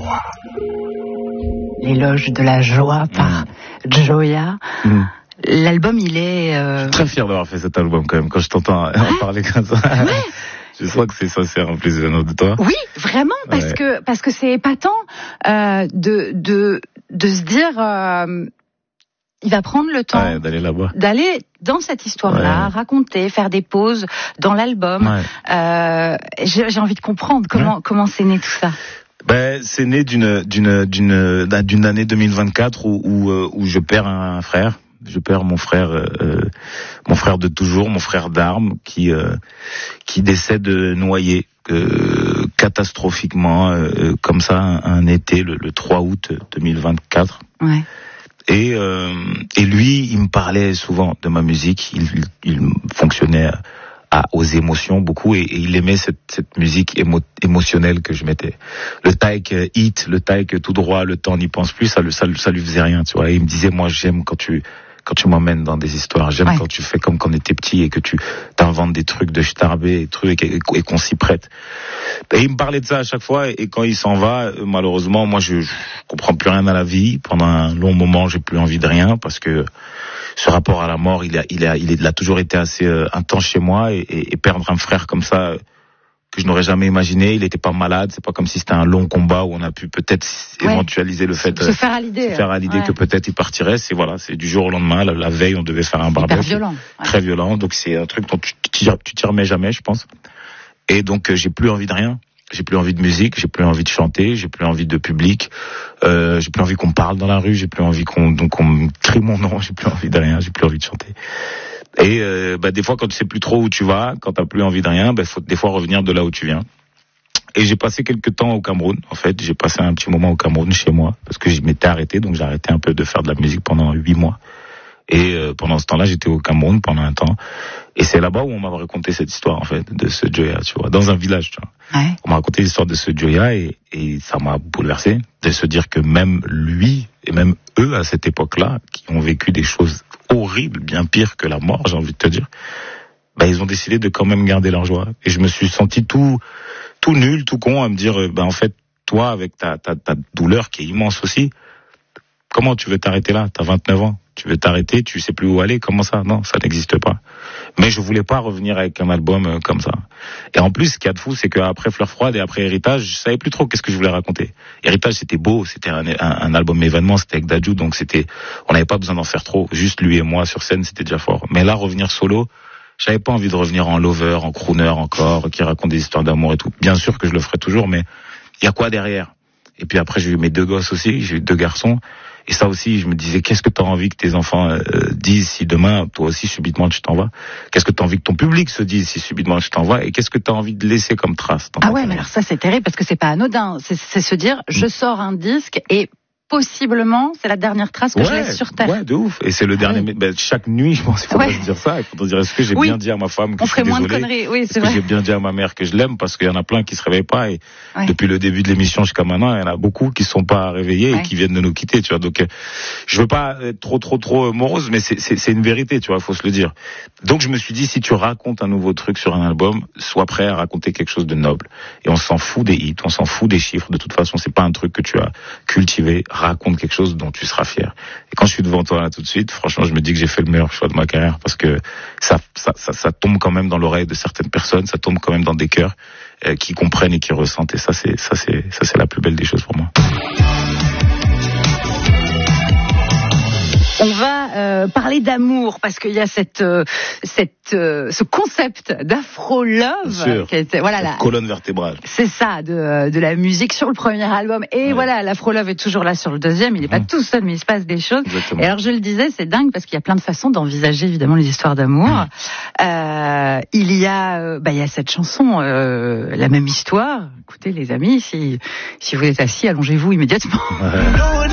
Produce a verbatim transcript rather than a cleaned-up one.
joie. L'éloge de la joie par mmh. Gioia. Mmh. L'album, il est... Euh... Je suis très fier d'avoir fait cet album quand même, quand je t'entends ouais. en parler comme ça. Ouais. Je sens que c'est sincère en plus de toi. Oui, vraiment, parce ouais. que parce que c'est épatant euh, de de de se dire, euh, il va prendre le temps ouais, d'aller là-bas, d'aller dans cette histoire-là, ouais. raconter, faire des pauses dans l'album. Ouais. Euh, j'ai, j'ai envie de comprendre comment ouais. comment c'est né tout ça. Ben, c'est né d'une d'une d'une d'une année deux mille vingt-quatre où où, où je perds un frère. Je perds mon frère, euh, mon frère de toujours, mon frère d'armes, qui euh, qui décède noyé euh, catastrophiquement, euh, comme ça, un, un été, le, le trois août deux mille vingt-quatre. Ouais. Et euh, et lui, il me parlait souvent de ma musique. Il il fonctionnait à, aux émotions beaucoup et, et il aimait cette cette musique émo, émotionnelle que je mettais. Le taïk hit, le taïk tout droit, le temps n'y pense plus, ça le ça, ça lui faisait rien, tu vois. Et il me disait, moi j'aime quand tu quand tu m'emmènes dans des histoires, j'aime ouais. quand tu fais comme quand on était petit et que tu t'inventes des trucs de starbé et trucs et, et qu'on s'y prête. Et il me parlait de ça à chaque fois et, et quand il s'en va, malheureusement, moi je, je comprends plus rien à la vie. Pendant un long moment, j'ai plus envie de rien parce que ce rapport à la mort, il a, il a, il, est, il a toujours été assez euh, intense chez moi et, et, et perdre un frère comme ça euh, que je n'aurais jamais imaginé. Il était pas malade, c'est pas comme si c'était un long combat où on a pu peut-être ouais. éventualiser le fait, se euh, faire à l'idée, se faire à l'idée ouais. que peut-être il partirait. C'est voilà, c'est du jour au lendemain. La, la veille, on devait faire un barbecue, violent, ouais. très violent. Donc c'est un truc dont tu tu t'y remets jamais, je pense. Et donc euh, j'ai plus envie de rien. J'ai plus envie de musique, j'ai plus envie de chanter, j'ai plus envie de public, euh, j'ai plus envie qu'on me parle dans la rue, j'ai plus envie qu'on donc on me crie mon nom, j'ai plus envie de rien, j'ai plus envie de chanter. Et euh, bah des fois quand tu sais plus trop où tu vas, quand t'as plus envie de rien, bah faut des fois revenir de là où tu viens. Et j'ai passé quelques temps au Cameroun. En fait, j'ai passé un petit moment au Cameroun chez moi parce que je m'étais arrêté, donc j'ai arrêté un peu de faire de la musique pendant huit mois. Et euh, pendant ce temps-là, j'étais au Cameroun pendant un temps. Et c'est là-bas où on m'a raconté cette histoire, en fait, de ce Gioia, tu vois, dans un village, tu vois. Ouais. On m'a raconté l'histoire de ce Gioia et, et ça m'a bouleversé de se dire que même lui et même eux, à cette époque-là, qui ont vécu des choses horribles, bien pires que la mort, j'ai envie de te dire, bah, ils ont décidé de quand même garder leur joie. Et je me suis senti tout, tout nul, tout con à me dire, bah, en fait, toi, avec ta, ta, ta douleur qui est immense aussi, comment tu veux t'arrêter là? T'as vingt-neuf ans. Tu veux t'arrêter, tu sais plus où aller, comment ça? Non, ça n'existe pas. Mais je voulais pas revenir avec un album euh, comme ça. Et en plus, ce qu'il y a de fou, c'est qu'après Fleur Froide et après Héritage, je savais plus trop qu'est-ce que je voulais raconter. Héritage, c'était beau, c'était un, un, un album événement, c'était avec Dadju, donc c'était, on n'avait pas besoin d'en faire trop. Juste lui et moi sur scène, c'était déjà fort. Mais là, revenir solo, j'avais pas envie de revenir en lover, en crooner encore, qui raconte des histoires d'amour et tout. Bien sûr que je le ferai toujours, mais il y a quoi derrière? Et puis après, j'ai eu mes deux gosses aussi, j'ai eu deux garçons. Et ça aussi, je me disais, qu'est-ce que tu as envie que tes enfants euh, disent si demain, toi aussi, subitement, tu t'en vas? Qu'est-ce que tu as envie que ton public se dise si subitement tu t'en vas? Et qu'est-ce que tu as envie de laisser comme trace? Ah ouais, mais alors ça, c'est terrible parce que c'est pas anodin. C'est, c'est se dire, je sors un disque et possiblement, c'est la dernière trace que ouais, je laisse sur terre. Ouais, de ouf. Et c'est le ah dernier. Oui. Ben, chaque nuit, je pense, il faut ouais. pas se dire ça. Il faut dire, est-ce que j'ai oui. bien dit à ma femme que on je suis ferait désolé? Moins de conneries. Oui, c'est est-ce vrai. que j'ai bien dit à ma mère que je l'aime? Parce qu'il y en a plein qui se réveillent pas. Et ouais. depuis le début de l'émission jusqu'à maintenant, il y en a beaucoup qui sont pas réveillés ouais. et qui viennent de nous quitter. Tu vois. Donc, euh, je veux pas être trop, trop, trop morose, mais c'est, c'est, c'est une vérité. Tu vois, faut se le dire. Donc, je me suis dit, si tu racontes un nouveau truc sur un album, sois prêt à raconter quelque chose de noble. Et on s'en fout des hits, on s'en fout des chiffres. De toute façon, c'est pas un truc que tu as cultivé. Raconte quelque chose dont tu seras fier. Et quand je suis devant toi là tout de suite, franchement, je me dis que j'ai fait le meilleur choix de ma carrière parce que ça, ça, ça, ça tombe quand même dans l'oreille de certaines personnes, ça tombe quand même dans des cœurs euh, qui comprennent et qui ressentent. Et ça, c'est, ça, c'est, ça, c'est la plus belle des choses pour moi. On va euh, parler d'amour parce qu'il y a cette, euh, cette, euh, ce concept d'afro-love qui était, voilà, la colonne vertébrale. C'est ça, de, de la musique sur le premier album. Et ouais. voilà, l'afro-love est toujours là sur le deuxième. Il n'est pas mmh. tout seul, mais il se passe des choses. Exactement. Et alors, je le disais, c'est dingue parce qu'il y a plein de façons d'envisager évidemment les histoires d'amour. Mmh. Euh, il y a, euh, bah, il y a cette chanson, euh, la même histoire. Écoutez, les amis, si, si vous êtes assis, allongez-vous immédiatement. Ouais.